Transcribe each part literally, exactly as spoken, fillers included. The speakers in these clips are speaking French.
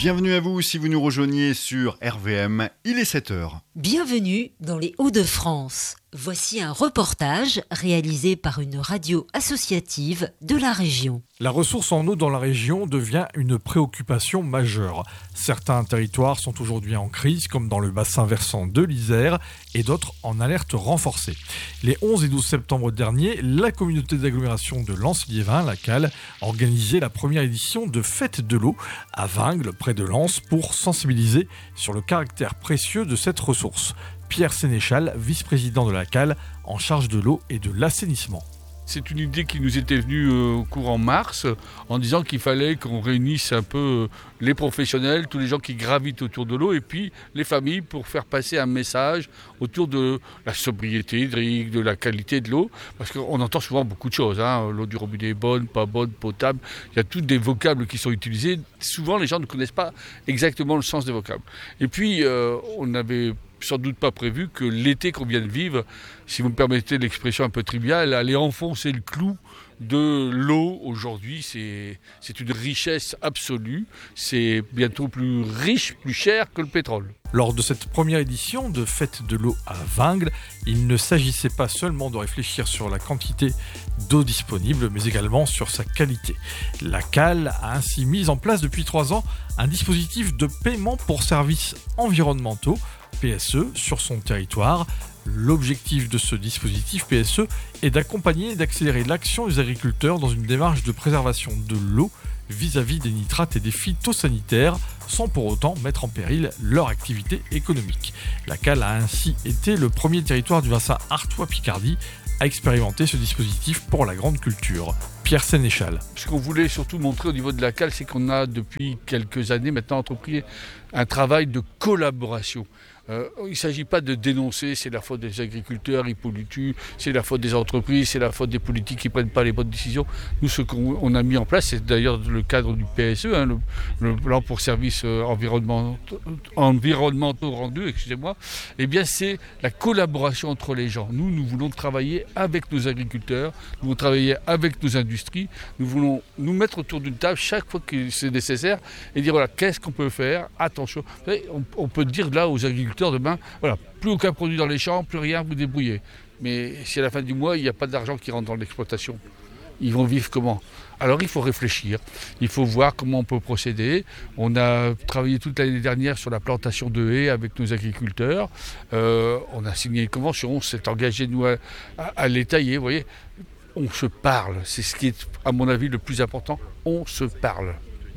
Bienvenue à vous si vous nous rejoignez sur R V M, il est sept heures. Bienvenue dans les Hauts-de-France. Voici un reportage réalisé par une radio associative de la région. La ressource en eau dans la région devient une préoccupation majeure. Certains territoires sont aujourd'hui en crise, comme dans le bassin versant de l'Isère, et d'autres en alerte renforcée. Les onze et douze septembre dernier, la communauté d'agglomération de Lens-Liévin, la C A L, a organisé la première édition de Fête de l'eau à Vingles, près de Lens, pour sensibiliser sur le caractère précieux de cette ressource. Pierre Sénéchal, vice-président de la C A L, en charge de l'eau et de l'assainissement. C'est une idée qui nous était venue euh, au courant mars, en disant qu'il fallait qu'on réunisse un peu euh, les professionnels, tous les gens qui gravitent autour de l'eau, et puis les familles pour faire passer un message autour de la sobriété hydrique, de la qualité de l'eau, parce qu'on entend souvent beaucoup de choses, hein. L'eau du robinet est bonne, pas bonne, potable, il y a tous des vocables qui sont utilisés. Souvent les gens ne connaissent pas exactement le sens des vocables. Et puis euh, on n'avait sans doute pas prévu que l'été qu'on vient de vivre, si vous me permettez l'expression un peu triviale, allait enfoncer le clou de l'eau. Aujourd'hui, c'est, c'est une richesse absolue. C'est bientôt plus riche, plus cher que le pétrole. Lors de cette première édition de Fête de l'eau à Vingles, il ne s'agissait pas seulement de réfléchir sur la quantité d'eau disponible, mais également sur sa qualité. La C A L a ainsi mis en place depuis trois ans un dispositif de paiement pour services environnementaux, P S E, sur son territoire. L'objectif de ce dispositif P S E est d'accompagner et d'accélérer l'action des agriculteurs dans une démarche de préservation de l'eau vis-à-vis des nitrates et des phytosanitaires, sans pour autant mettre en péril leur activité économique. La C A L a ainsi été le premier territoire du bassin Artois-Picardie à expérimenter ce dispositif pour la grande culture. Pierre Sénéchal. Ce qu'on voulait surtout montrer au niveau de la C A L, c'est qu'on a depuis quelques années maintenant entrepris un travail de collaboration. Euh, il ne s'agit pas de dénoncer, c'est la faute des agriculteurs, ils polluent, c'est la faute des entreprises, c'est la faute des politiques qui ne prennent pas les bonnes décisions. Nous, ce qu'on on a mis en place, c'est d'ailleurs le cadre du P S E, hein, le, le plan pour services euh, environnementaux, environnementaux rendus, excusez-moi, eh bien c'est la collaboration entre les gens. Nous, nous voulons travailler avec nos agriculteurs, nous voulons travailler avec nos industries, nous voulons nous mettre autour d'une table chaque fois que c'est nécessaire et dire voilà, qu'est-ce qu'on peut faire, attention. Vous savez, on, on peut dire là aux agriculteurs demain, voilà, plus aucun produit dans les champs, plus rien, vous débrouillez. Mais si à la fin du mois, il n'y a pas d'argent qui rentre dans l'exploitation, ils vont vivre comment ? Alors il faut réfléchir, il faut voir comment on peut procéder. On a travaillé toute l'année dernière sur la plantation de haies avec nos agriculteurs. Euh, on a signé une convention, on s'est engagé nous à, à, à les tailler, vous voyez. On se parle, c'est ce qui est à mon avis le plus important, on se parle.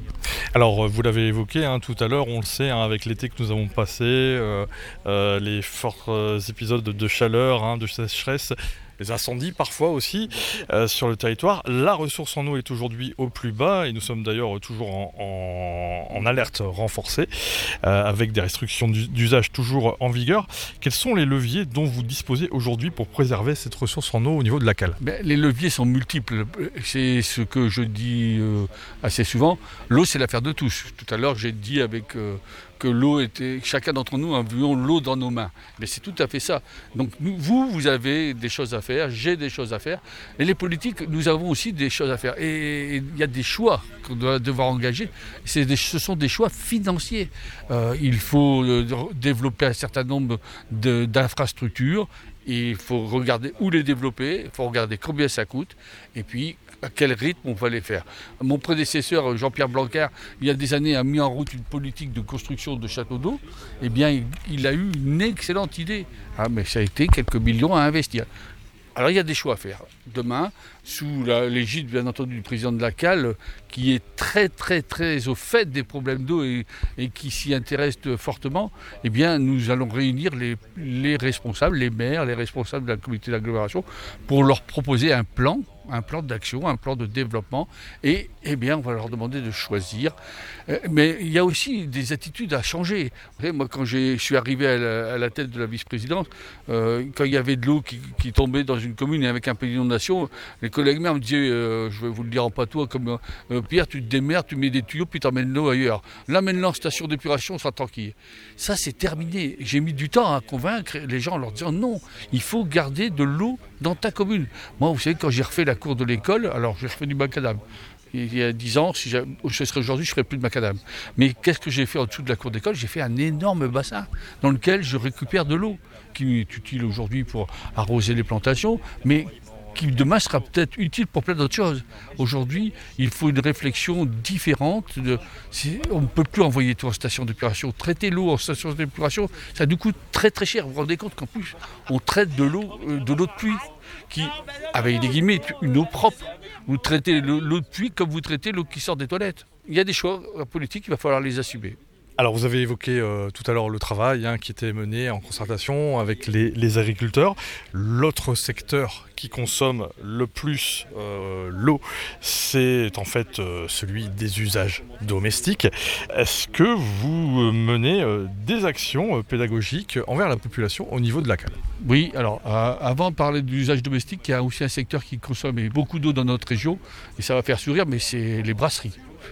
Alors, vous l'avez évoqué hein, tout à l'heure, on le sait, hein, avec l'été que nous avons passé, euh, euh, les forts euh, épisodes de chaleur, hein, de sécheresse, les incendies parfois aussi euh, sur le territoire. La ressource en eau est aujourd'hui au plus bas et nous sommes d'ailleurs toujours en, en, en alerte renforcée euh, avec des restrictions d'usage toujours en vigueur. Quels sont les leviers dont vous disposez aujourd'hui pour préserver cette ressource en eau au niveau de la C A L ? Ben, les leviers sont multiples. C'est ce que je dis euh, assez souvent. L'eau, c'est l'affaire de tous. Tout à l'heure, j'ai dit avec... Euh, que l'eau était, chacun d'entre nous avions l'eau dans nos mains. Mais c'est tout à fait ça. Donc nous, vous, vous avez des choses à faire, j'ai des choses à faire, et les politiques, nous avons aussi des choses à faire. Et il y a des choix qu'on doit devoir engager. C'est des, ce sont des choix financiers. Euh, il faut euh, développer un certain nombre de, d'infrastructures. Et il faut regarder où les développer, il faut regarder combien ça coûte, et puis à quel rythme on va les faire. Mon prédécesseur, Jean-Pierre Blanquer, il y a des années, a mis en route une politique de construction de châteaux d'eau. Eh bien, il, il a eu une excellente idée. Ah, mais ça a été quelques millions à investir. Alors il y a des choix à faire. Demain, sous la, l'égide bien entendu du président de la C A L, qui est très très très au fait des problèmes d'eau et, et qui s'y intéresse fortement, eh bien nous allons réunir les, les responsables, les maires, les responsables de la communauté d'agglomération pour leur proposer un plan, un plan d'action, un plan de développement et eh bien on va leur demander de choisir. Mais il y a aussi des attitudes à changer. Vous savez, moi quand j'ai, je suis arrivé à la, à la tête de la vice-présidence, euh, quand il y avait de l'eau qui, qui tombait dans une commune et avec un peu d'inondation, les collègues maires me disaient, euh, je vais vous le dire en patois, comme euh, Pierre, tu te démerdes, tu mets des tuyaux, puis tu emmènes l'eau ailleurs. Là maintenant, station d'épuration, on sera tranquille. Ça c'est terminé. J'ai mis du temps à convaincre les gens en leur disant non, il faut garder de l'eau dans ta commune. Moi, vous savez, quand j'ai refait la cour de l'école, alors j'ai refait du macadam. Il y a dix ans, si je serais aujourd'hui, je ne ferais plus de macadam. Mais qu'est-ce que j'ai fait en dessous de la cour d'école ? J'ai fait un énorme bassin dans lequel je récupère de l'eau, qui est utile aujourd'hui pour arroser les plantations, mais qui demain sera peut-être utile pour plein d'autres choses. Aujourd'hui, il faut une réflexion différente. De, on ne peut plus envoyer tout en station d'épuration. Traiter l'eau en station d'épuration, ça nous coûte très très cher. Vous vous rendez compte qu'en plus, on traite de l'eau, euh, de l'eau de pluie, qui, avec des guillemets, une eau propre. Vous traitez l'eau de pluie comme vous traitez l'eau qui sort des toilettes. Il y a des choix politiques, il va falloir les assumer. Alors vous avez évoqué euh, tout à l'heure le travail hein, qui était mené en concertation avec les, les agriculteurs. L'autre secteur qui consomme le plus euh, l'eau, c'est en fait euh, celui des usages domestiques. Est-ce que vous menez euh, des actions euh, pédagogiques envers la population au niveau de la cale ? Oui, alors euh, avant de parler de l'usage domestique, il y a aussi un secteur qui consomme beaucoup d'eau dans notre région, et ça va faire sourire, mais c'est les brasseries.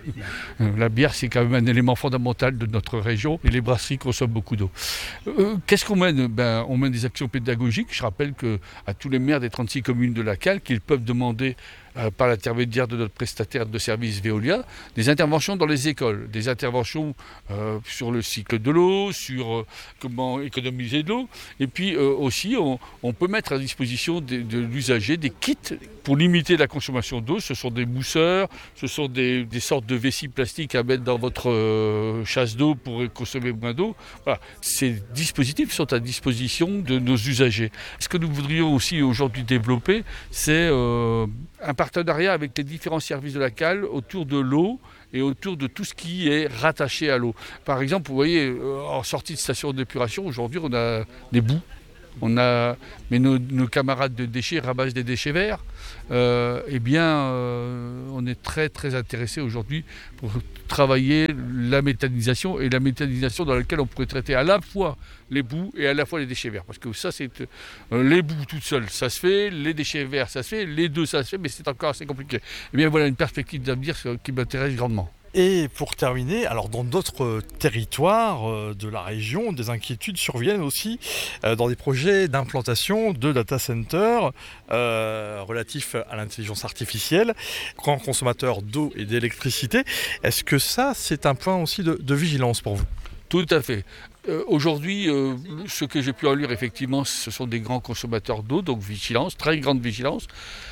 La bière, c'est quand même un élément fondamental de notre région et les brasseries consomment beaucoup d'eau. Euh, qu'est-ce qu'on mène ? Ben, on mène des actions pédagogiques. Je rappelle qu'à tous les maires des trente-six communes de la Cale, qu'ils peuvent demander euh, par l'intermédiaire de notre prestataire de service Veolia, des interventions dans les écoles, des interventions euh, sur le cycle de l'eau, sur euh, comment économiser de l'eau. Et puis euh, aussi, on, on peut mettre à disposition de, de l'usager des kits pour limiter la consommation d'eau. Ce sont des mousseurs, ce sont des, des sortes de vessies plastiques à mettre dans votre euh, chasse d'eau pour consommer moins d'eau. Voilà. Ces dispositifs sont à disposition de nos usagers. Ce que nous voudrions aussi aujourd'hui développer, c'est euh, un partenariat avec les différents services de la Cale autour de l'eau et autour de tout ce qui est rattaché à l'eau. Par exemple, vous voyez, en sortie de station d'épuration, aujourd'hui, on a des boues. On a, mais nos, nos camarades de déchets ramassent des déchets verts. Euh, eh bien, euh, on est très très intéressé aujourd'hui pour travailler la méthanisation et la méthanisation dans laquelle on pourrait traiter à la fois les boues et à la fois les déchets verts. Parce que ça, c'est euh, les boues toutes seules, ça se fait, les déchets verts, ça se fait, les deux, ça se fait, mais c'est encore assez compliqué. Eh bien, voilà une perspective d'avenir qui m'intéresse grandement. Et pour terminer, alors dans d'autres territoires euh, de la région, des inquiétudes surviennent aussi euh, dans des projets d'implantation de data centers euh, relatifs à l'intelligence artificielle, grands consommateurs d'eau et d'électricité. Est-ce que ça, c'est un point aussi de, de vigilance pour vous ? Tout à fait. Euh, aujourd'hui, euh, ce que j'ai pu en lire, effectivement, ce sont des grands consommateurs d'eau, donc vigilance, très grande vigilance.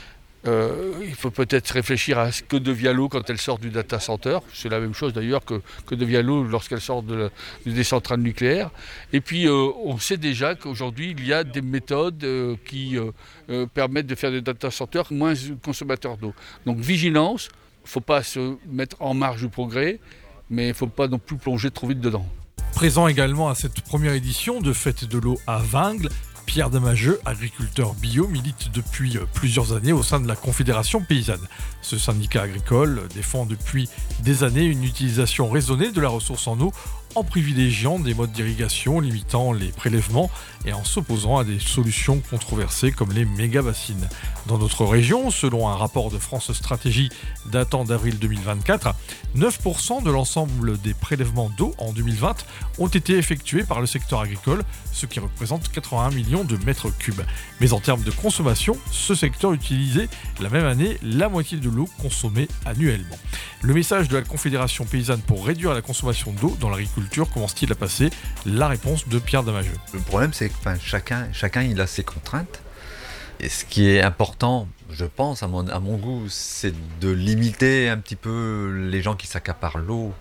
Euh, il faut peut-être réfléchir à ce que devient l'eau quand elle sort du data center. C'est la même chose d'ailleurs que, que devient l'eau lorsqu'elle sort de la, des centrales nucléaires. Et puis euh, on sait déjà qu'aujourd'hui il y a des méthodes euh, qui euh, euh, permettent de faire des data centers moins consommateurs d'eau. Donc vigilance, il ne faut pas se mettre en marge du progrès, mais il ne faut pas non plus plonger trop vite dedans. Présent également à cette première édition de Fête de l'eau à Vingles, Pierre Damageux, agriculteur bio, milite depuis plusieurs années au sein de la Confédération paysanne. Ce syndicat agricole défend depuis des années une utilisation raisonnée de la ressource en eau en privilégiant des modes d'irrigation, limitant les prélèvements et en s'opposant à des solutions controversées comme les méga-bassines. Dans notre région, selon un rapport de France Stratégie datant d'avril deux mille vingt-quatre, neuf pour cent de l'ensemble des prélèvements d'eau en deux mille vingt ont été effectués par le secteur agricole, ce qui représente quatre-vingt-un millions de mètres cubes. Mais en termes de consommation, ce secteur utilisait la même année la moitié de l'eau consommée annuellement. Le message de la Confédération paysanne pour réduire la consommation d'eau dans l'agriculture commence-t-il à passer ? La réponse de Pierre Damageux. Le problème, c'est que enfin, chacun, chacun il a ses contraintes. Et ce qui est important, je pense, à mon, à mon goût, c'est de limiter un petit peu les gens qui s'accaparent l'eau,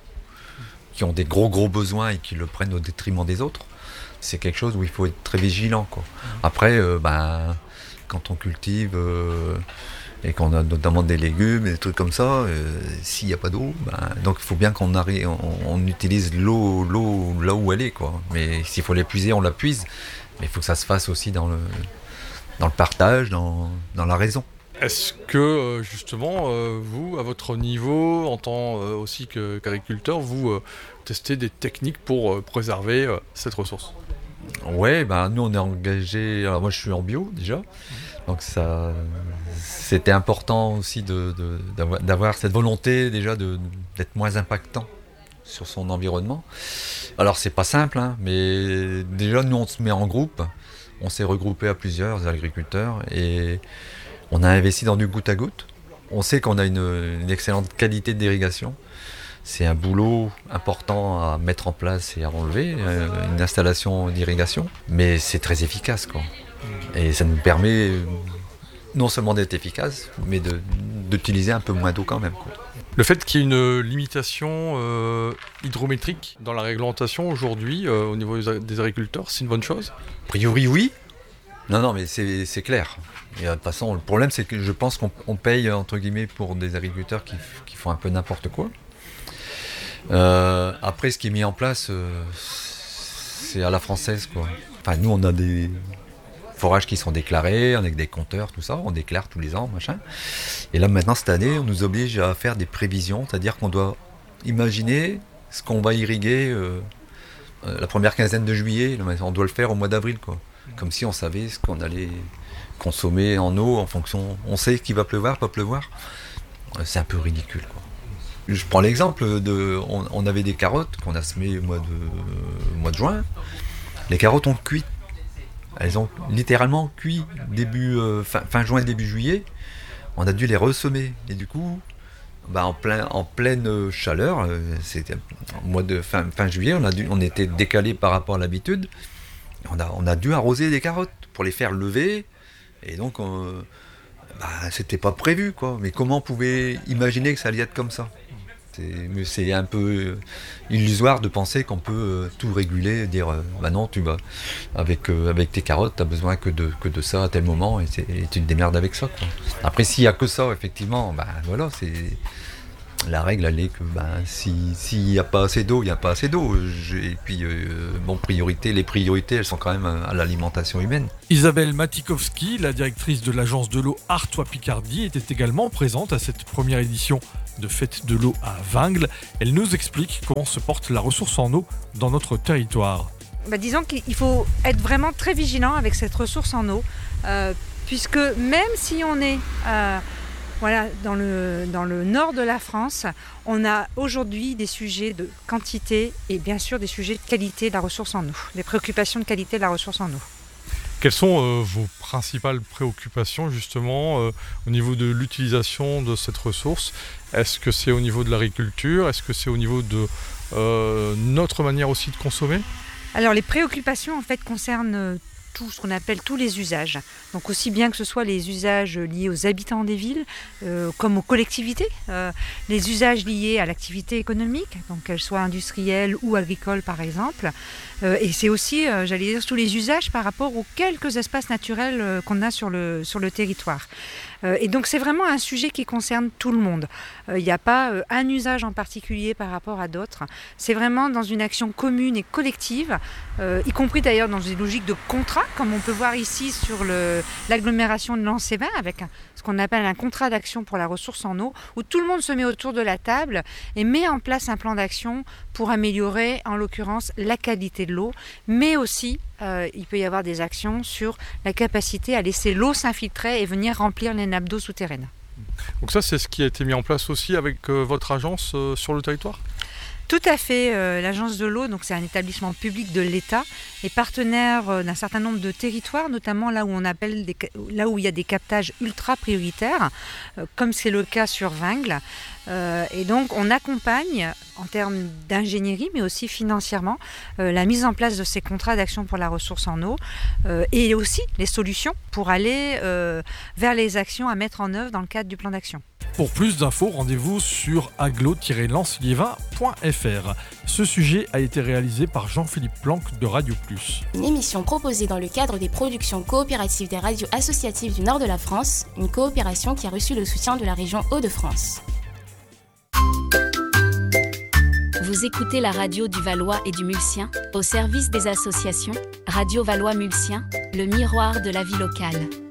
qui ont des gros gros besoins et qui le prennent au détriment des autres. C'est quelque chose où il faut être très vigilant, quoi. Après, euh, ben, quand on cultive euh, et qu'on a notamment des légumes et des trucs comme ça, euh, s'il n'y a pas d'eau, ben, donc il faut bien qu'on arrive, on, on utilise l'eau, l'eau là où elle est, quoi. Mais s'il faut l'épuiser, on la puise. Mais il faut que ça se fasse aussi dans le, dans le partage, dans, dans la raison. Est-ce que justement, euh, vous, à votre niveau, en tant euh, aussi que, qu'agriculteur, vous euh, testez des techniques pour euh, préserver euh, cette ressource ? Ouais, ben nous on est engagé. Alors moi je suis en bio déjà, donc ça, c'était important aussi de, de, d'avoir, d'avoir cette volonté déjà de, d'être moins impactant sur son environnement. Alors c'est pas simple, hein, mais déjà nous on se met en groupe, on s'est regroupé à plusieurs agriculteurs et on a investi dans du goutte à goutte. on sait qu'on a une, une excellente qualité d'irrigation. C'est un boulot important à mettre en place et à relever, euh, une installation d'irrigation, mais c'est très efficace, quoi. Et ça nous permet euh, non seulement d'être efficace, mais de, d'utiliser un peu moins d'eau quand même, quoi. Le fait qu'il y ait une limitation euh, hydrométrique dans la réglementation aujourd'hui euh, au niveau des agriculteurs, c'est une bonne chose ? A priori, oui. Non, non, mais c'est, c'est clair. Et, de toute façon, le problème, c'est que je pense qu'on on paye, entre guillemets, pour des agriculteurs qui, qui font un peu n'importe quoi. Euh, après, ce qui est mis en place, euh, c'est à la française, quoi. Enfin, nous, on a des forages qui sont déclarés, avec des compteurs, tout ça, on déclare tous les ans, machin. Et là, maintenant, cette année, on nous oblige à faire des prévisions, c'est-à-dire qu'on doit imaginer ce qu'on va irriguer euh, la première quinzaine de juillet. On doit le faire au mois d'avril, quoi. Comme si on savait ce qu'on allait consommer en eau en fonction. On sait qu'il va pleuvoir, pas pleuvoir. C'est un peu ridicule, quoi. Je prends l'exemple de. On, on avait des carottes qu'on a semées au mois de, euh, mois de juin. Les carottes ont cuit. Elles ont littéralement cuit début, euh, fin, fin juin, début juillet. On a dû les ressemer. Et du coup, bah en, plein, en pleine chaleur, euh, c'était au mois de fin, fin juillet, on, a dû, on était décalé par rapport à l'habitude. On a, on a dû arroser des carottes pour les faire lever. Et donc, euh, bah, c'était pas prévu, quoi. Mais comment on pouvait imaginer que ça allait être comme ça ? C'est, c'est un peu illusoire de penser qu'on peut euh, tout réguler, dire euh, bah non, tu vas avec, euh, avec tes carottes, tu as besoin que de, que de ça à tel moment et, et tu te démerdes avec ça, quoi. Après, s'il n'y a que ça, effectivement, bah voilà, c'est. La règle, elle est que bah, si, s'il n'y a pas assez d'eau, il n'y a pas assez d'eau. Je, et puis, euh, bon, priorité, les priorités, elles sont quand même à, à l'alimentation humaine. Isabelle Matikowski, la directrice de l'agence de l'eau Artois-Picardie, était également présente à cette première édition de Fête de l'eau à Vingles. Elle nous explique comment se porte la ressource en eau dans notre territoire. Bah, disons qu'il faut être vraiment très vigilant avec cette ressource en eau, euh, puisque même si on est... Euh, Voilà, dans le, dans le nord de la France, on a aujourd'hui des sujets de quantité et bien sûr des sujets de qualité de la ressource en eau, des préoccupations de qualité de la ressource en eau. Quelles sont euh, vos principales préoccupations justement euh, au niveau de l'utilisation de cette ressource ? Est-ce que c'est au niveau de l'agriculture ? Est-ce que c'est au niveau de euh, notre manière aussi de consommer ? Alors les préoccupations en fait concernent tout ce qu'on appelle tous les usages. Donc aussi bien que ce soit les usages liés aux habitants des villes, euh, comme aux collectivités, euh, les usages liés à l'activité économique, donc qu'elle soit industrielle ou agricole par exemple. Euh, et c'est aussi, euh, j'allais dire, tous les usages par rapport aux quelques espaces naturels euh, qu'on a sur le, sur le territoire. Euh, et donc c'est vraiment un sujet qui concerne tout le monde. Il n'y a pas euh, un usage en particulier par rapport à d'autres. C'est vraiment dans une action commune et collective, euh, y compris d'ailleurs dans une logique de contrat, comme on peut voir ici sur le, l'agglomération de Lens-et-Vin, avec un, ce qu'on appelle un contrat d'action pour la ressource en eau, où tout le monde se met autour de la table et met en place un plan d'action pour améliorer, en l'occurrence, la qualité de l'eau, mais aussi euh, il peut y avoir des actions sur la capacité à laisser l'eau s'infiltrer et venir remplir les nappes d'eau souterraines. Donc ça, c'est ce qui a été mis en place aussi avec euh, votre agence euh, sur le territoire ? Tout à fait. Euh, l'Agence de l'eau, donc c'est un établissement public de l'État, est partenaire euh, d'un certain nombre de territoires, notamment là où on appelle des, là où il y a des captages ultra prioritaires, euh, comme c'est le cas sur Vingles. Euh, et donc on accompagne en termes d'ingénierie, mais aussi financièrement, euh, la mise en place de ces contrats d'action pour la ressource en eau euh, et aussi les solutions pour aller euh, vers les actions à mettre en œuvre dans le cadre du plan d'action. Pour plus d'infos, rendez-vous sur agglo tiret lens liévin point f r. Ce sujet a été réalisé par Jean-Philippe Planck de Radio Plus. Une émission proposée dans le cadre des productions coopératives des radios associatives du nord de la France, une coopération qui a reçu le soutien de la région Hauts-de-France. Vous écoutez la radio du Valois et du Mulsien, au service des associations. Radio Valois Mulsien, le miroir de la vie locale.